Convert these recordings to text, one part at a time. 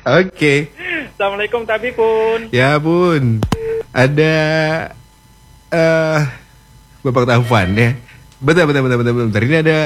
Oke. Assalamualaikum Tabikun. Ya bun. Ada Bapak Taufan ya. Bentar. Ini ada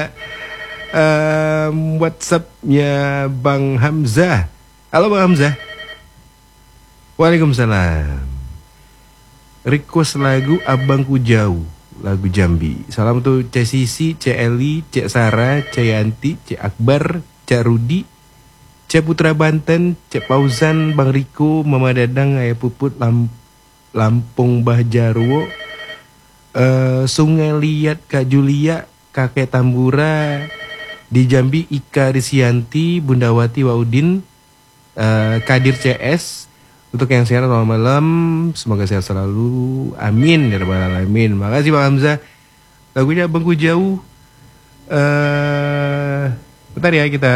WhatsApp-nya Bang Hamzah. Halo Bang Hamzah. Waalaikumsalam. Request lagu Abangku Jauh, lagu Jambi. Salam tuh Cek Sisi, Cek Eli, Cek Sarah, Cek Yanti, Cek Akbar, Cek Rudi, Cek Putra Banten, Cek Pauzan, Bang Riko, Mama Dadang, Ayah Puput, Lampung Bah Jarwo, Sungai Liat, Kak Julia, Kakek Tambura, di Jambi Ika Risianti, Bundawati Waudin, Kadir CS. Untuk yang sehat selamat malam, semoga sehat selalu, amin ya rabbal alamin. Makasih Bang Hamzah. Lagunya Abangku Jauh. Bentar ya, kita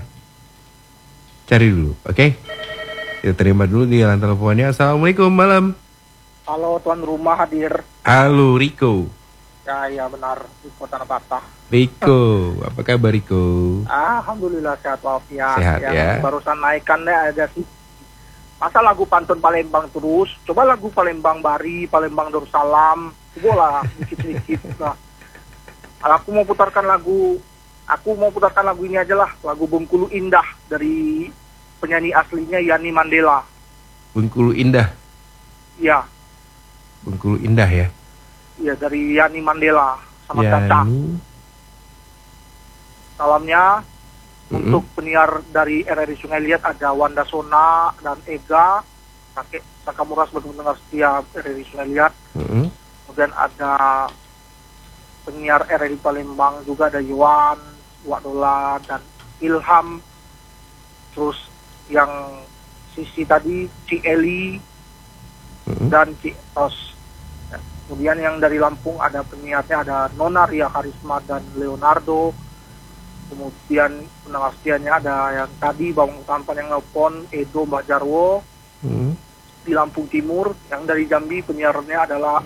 cari dulu, oke? Kita terima dulu di line teleponnya. Assalamualaikum, malam. Halo tuan rumah hadir. Halo Riko. Ya benar, Riko Tanah Patah. Riko, apa kabar Riko? Alhamdulillah sehat walafiat. Sehat ya. Barusan naikkannya aja sih. Masa lagu pantun Palembang terus? Coba lagu Palembang Bari, Palembang Darussalam. Coba lah, dikit-dikit lah. Aku mau putarkan lagu ini aja lah. Lagu Bengkulu Indah dari penyanyi aslinya Yani Mandela. Bengkulu Indah? Iya. Bengkulu Indah ya? Iya, dari Yani Mandela sama Caca. Salamnya untuk penyiar dari RRI Sungai Liat ada Wanda Sona dan Ega, kakek Sakamura sebagai pendengar setia RRI Sungai Liat. Kemudian ada penyiar RRI Palembang juga ada Yuan, Wak Dola dan Ilham. Terus yang sisi tadi Ci Eli dan Ci Tos. Kemudian yang dari Lampung ada penyiarnya ada Nona Ria Karisma dan Leonardo. Kemudian pendengar setianya ada yang tadi Bang Tampan yang nelpon Edo Mbak Jarwo di Lampung Timur. Yang dari Jambi penyiarnya adalah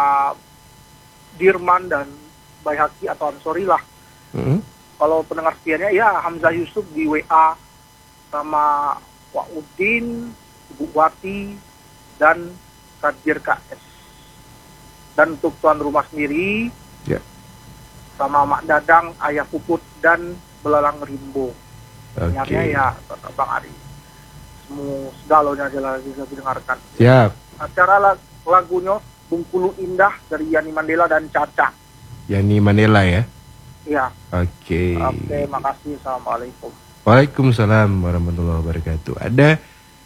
Dirman dan Bayhaki atau Ansori lah. Kalau pendengar setianya ya Hamzah Yusuf di WA sama Wak Udin, Ibu Wati dan Kadir KS. Dan untuk tuan rumah sendiri sama Mak Dadang, Ayah Puput, dan Belalang Rimbo. Ternyata ya, Bang Ari. Semua segalonya aja lah bisa didengarkan. Siap. Acara lagunya Bengkulu Indah dari Yani Mandela dan Caca. Yani Mandela ya? Iya. Oke, makasih. Assalamualaikum. Waalaikumsalam warahmatullahi wabarakatuh. Ada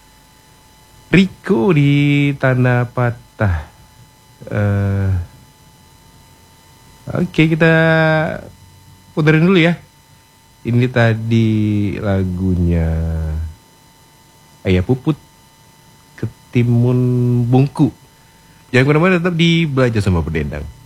Riko di Tanah Patah. Oke, kita puterin dulu ya. Ini tadi lagunya Ayah Puput, Ketimun Bungku. Jangan kemana-mana, tetap di Belajar Sama Berdendang.